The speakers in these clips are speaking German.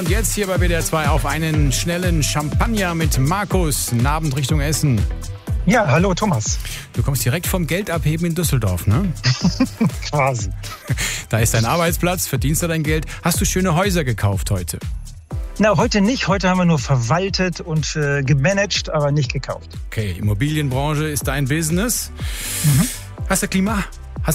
und jetzt hier bei WDR 2 auf einen schnellen Champagner mit Markus. Guten Abend Richtung Essen. Ja, hallo Thomas. Du kommst direkt vom Geldabheben in Düsseldorf, ne? Quasi. Da ist dein Arbeitsplatz, verdienst du dein Geld. Hast du schöne Häuser gekauft heute? Na, heute nicht. Heute haben wir nur verwaltet und gemanagt, aber nicht gekauft. Okay, Immobilienbranche ist dein Business. Hast du Klima?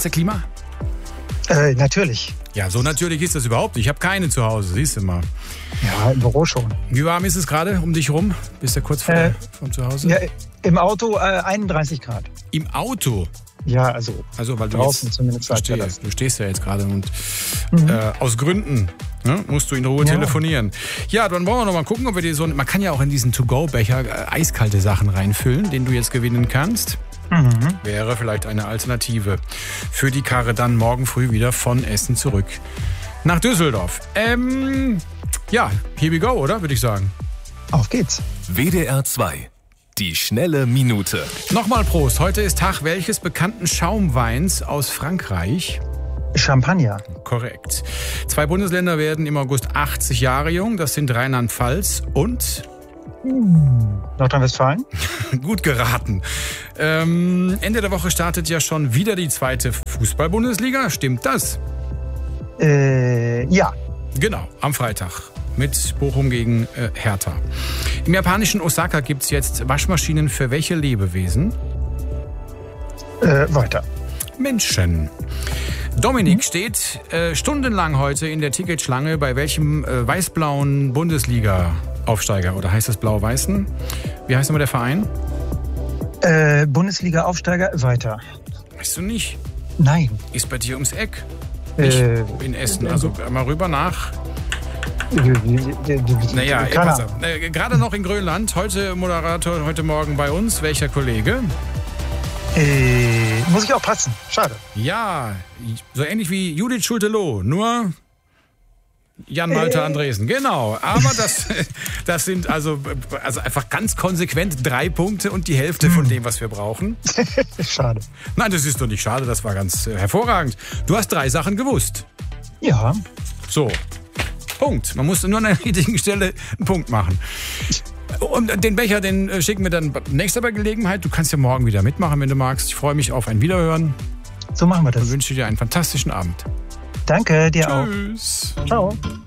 Natürlich. Ja, so natürlich ist das überhaupt nicht. Ich habe keine zu Hause, siehst du mal. Ja, im Büro schon. Wie warm ist es gerade um dich rum? Bist du kurz vom Zuhause? Ja, im Auto 31 Grad. Im Auto? Ja, also weil du draußen jetzt, zumindest. Verstehe, du stehst ja jetzt gerade und aus Gründen musst du in Ruhe telefonieren. Ja, dann wollen wir noch mal gucken, ob wir dir man kann ja auch in diesen To-Go-Becher eiskalte Sachen reinfüllen, den du jetzt gewinnen kannst. Wäre vielleicht eine Alternative für die Karre dann morgen früh wieder von Essen zurück nach Düsseldorf. Ja, here we go, oder? Würde ich sagen. Auf geht's. WDR 2. Die schnelle Minute. Nochmal Prost. Heute ist Tag welches bekannten Schaumweins aus Frankreich? Champagner. Korrekt. 2 Bundesländer werden im August 80 Jahre jung. Das sind Rheinland-Pfalz und... Nordrhein-Westfalen. Gut geraten. Ende der Woche startet ja schon wieder die 2. Fußball-Bundesliga. Stimmt das? Ja. Genau, am Freitag. Mit Bochum gegen Hertha. Im japanischen Osaka gibt es jetzt Waschmaschinen für welche Lebewesen? Weiter. Menschen. Dominik steht stundenlang heute in der Ticketschlange bei welchem weiß-blauen Bundesliga-Aufsteiger? Oder heißt das Blau-Weißen? Wie heißt nochmal der Verein? Bundesliga-Aufsteiger, weiter. Weißt du nicht? Nein. Ist bei dir ums Eck. Nicht in Essen. Also mal rüber nach... Naja, pass auf. Gerade noch in Grönland. Heute Moderator, heute Morgen bei uns. Welcher Kollege? Muss ich auch passen. Schade. Ja, so ähnlich wie Judith Schulte-Loh, nur Jan-Malte Andresen. Genau, aber das sind also einfach ganz konsequent 3 Punkte und die Hälfte von dem, was wir brauchen. Schade. Nein, das ist doch nicht schade, das war ganz hervorragend. Du hast 3 Sachen gewusst. Ja. So. Punkt. Man musste nur an der richtigen Stelle einen Punkt machen. Und den Becher, den schicken wir dann nächster bei Gelegenheit. Du kannst ja morgen wieder mitmachen, wenn du magst. Ich freue mich auf ein Wiederhören. So machen wir das. Und wünsche dir einen fantastischen Abend. Danke, dir Tschüss. auch. Ciao.